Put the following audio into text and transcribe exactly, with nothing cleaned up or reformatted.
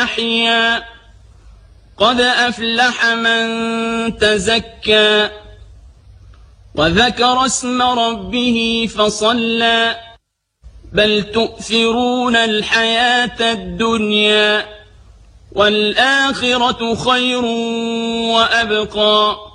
أحيا قد أفلح من تزكى وذكر اسم ربه فصلى بل تؤثرون الحياة الدنيا والآخرة خير وأبقى